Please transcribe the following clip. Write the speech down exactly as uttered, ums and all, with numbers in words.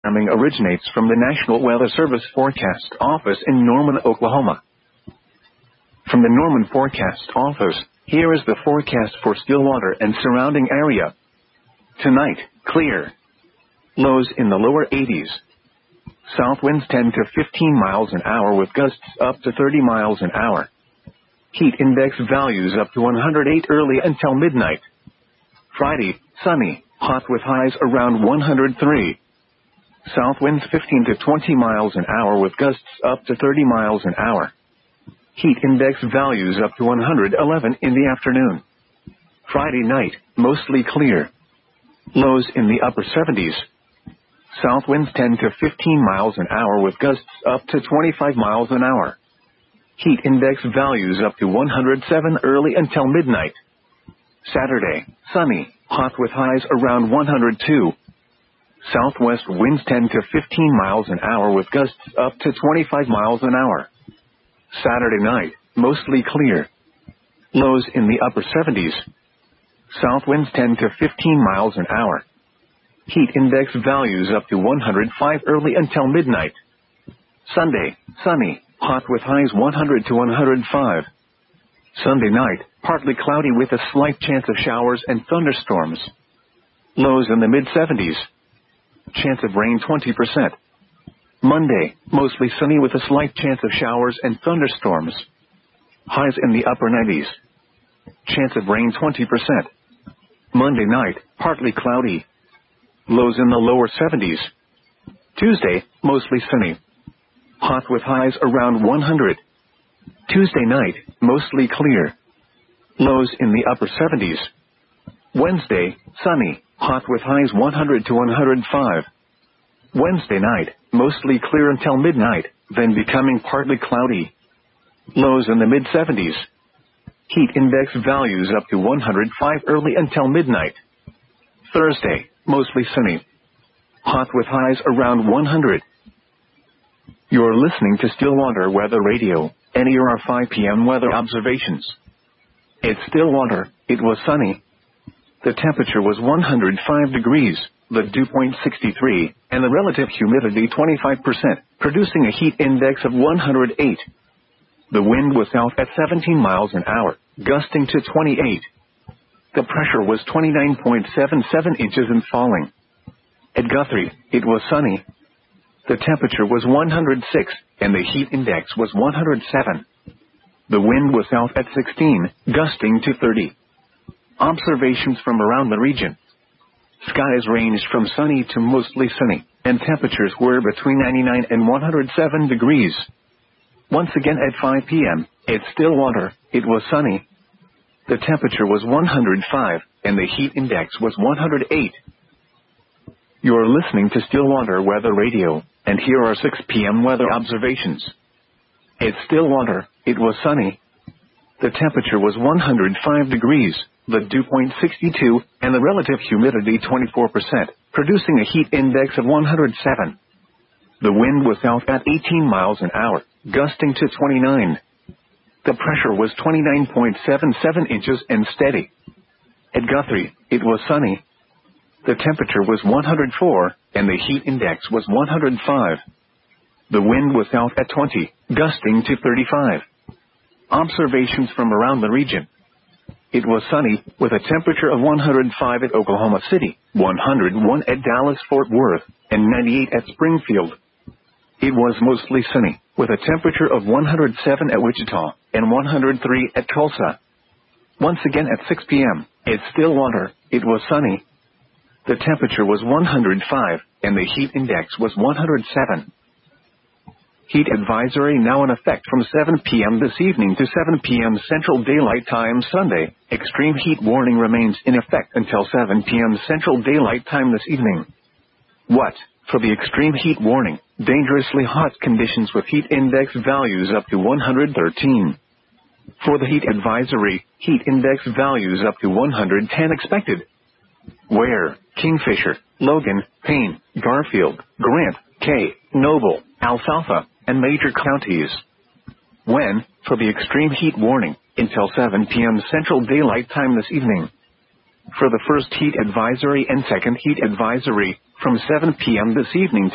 Warming originates from the National Weather Service Forecast Office in Norman, Oklahoma. From the Norman Forecast Office, here is the forecast for Stillwater and surrounding area. Tonight, clear. Lows in the lower eighties. South winds ten to fifteen miles an hour with gusts up to thirty miles an hour. Heat index values up to one hundred eight early until midnight. Friday, sunny, hot with highs around one hundred three. South winds fifteen to twenty miles an hour with gusts up to thirty miles an hour. Heat index values up to one hundred eleven in the afternoon. Friday night, mostly clear. Lows in the upper seventies. South winds ten to fifteen miles an hour with gusts up to twenty-five miles an hour. Heat index values up to one hundred seven early until midnight. Saturday, sunny, hot with highs around one hundred two. Southwest winds ten to fifteen miles an hour with gusts up to twenty-five miles an hour. Saturday night, mostly clear. Lows in the upper seventies. South winds ten to fifteen miles an hour. Heat index values up to one hundred five early until midnight. Sunday, sunny, hot with highs one hundred to one hundred five. Sunday night, partly cloudy with a slight chance of showers and thunderstorms. Lows in the mid seventies. Chance of rain twenty percent. Monday, mostly sunny with a slight chance of showers and thunderstorms. Highs in the upper nineties. Chance of rain twenty percent. Monday night, partly cloudy. Lows in the lower seventies. Tuesday, mostly sunny. Hot with highs around one hundred. Tuesday night, mostly clear. Lows in the upper seventies. Wednesday, sunny, hot with highs one hundred to one hundred five. Wednesday night, mostly clear until midnight, then becoming partly cloudy. Lows in the mid seventies. Heat index values up to one hundred five early until midnight. Thursday, mostly sunny. Hot with highs around one hundred. You're listening to Stillwater Weather Radio, and here are five p m weather observations. It's Stillwater, it was sunny. The temperature was one hundred five degrees, the dew point sixty-three, and the relative humidity twenty-five percent, producing a heat index of one hundred eight. The wind was south at seventeen miles an hour, gusting to twenty-eight. The pressure was twenty-nine point seven seven inches and falling. At Guthrie, it was sunny. The temperature was one hundred six, and the heat index was one hundred seven. The wind was south at sixteen, gusting to thirty. Observations from around the region. Skies ranged from sunny to mostly sunny, and temperatures were between ninety-nine and one hundred seven degrees. Once again at five p m, at Stillwater, it was sunny. The temperature was one hundred five, and the heat index was one hundred eight. You're listening to Stillwater Weather Radio, and here are six p m weather observations. At Stillwater, it was sunny. The temperature was one hundred five degrees, the dew point sixty-two, and the relative humidity twenty-four percent, producing a heat index of one hundred seven. The wind was south at eighteen miles an hour, gusting to twenty-nine. The pressure was twenty-nine point seven seven inches and steady. At Guthrie, it was sunny. The temperature was one hundred four, and the heat index was one hundred five. The wind was south at twenty, gusting to thirty-five. Observations from around the region. It was sunny, with a temperature of one hundred five at Oklahoma City, one hundred one at Dallas-Fort Worth, and ninety-eight at Springfield. It was mostly sunny, with a temperature of one hundred seven at Wichita, and one hundred three at Tulsa. Once again at six p m, at Stillwater, it was sunny. The temperature was one hundred five, and the heat index was one hundred seven. Heat advisory now in effect from seven p m this evening to seven p m Central Daylight Time Sunday. Extreme heat warning remains in effect until seven p m Central Daylight Time this evening. What? For the extreme heat warning, dangerously hot conditions with heat index values up to one hundred thirteen. For the heat advisory, heat index values up to one hundred ten expected. Where? Kingfisher, Logan, Payne, Garfield, Grant, Kay, Noble, Alfalfa, and major counties. When? For the extreme heat warning, until seven p m Central Daylight Time this evening. For the first heat advisory and second heat advisory, from seven p m this evening to